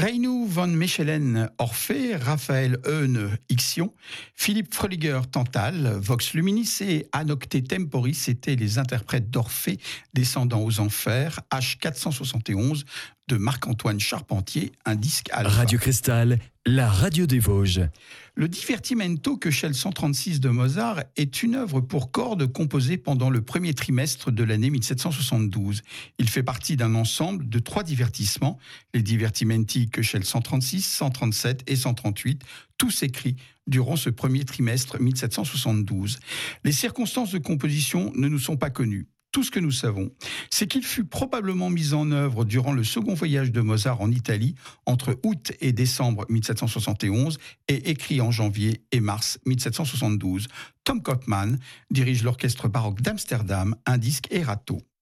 Reinu von Mechelen, Orphée, Raphaël Heune, Ixion, Philippe Fröhlinger, Tantale, Vox Luminis et Anocte Temporis étaient les interprètes d'Orphée descendant aux enfers, H471 de Marc-Antoine Charpentier, un disque alpha. Radio Cristal, la radio des Vosges. Le Divertimento Köchel 136 de Mozart est une œuvre pour cordes composée pendant le premier trimestre de l'année 1772. Il fait partie d'un ensemble de 3 divertissements, les Divertimenti Köchel 136, 137 et 138, tous écrits durant ce premier trimestre 1772. Les circonstances de composition ne nous sont pas connues. Tout ce que nous savons, c'est qu'il fut probablement mis en œuvre durant le second voyage de Mozart en Italie, entre août et décembre 1771, et écrit en janvier et mars 1772. Tom Cotman dirige l'orchestre baroque d'Amsterdam, un disque Erato.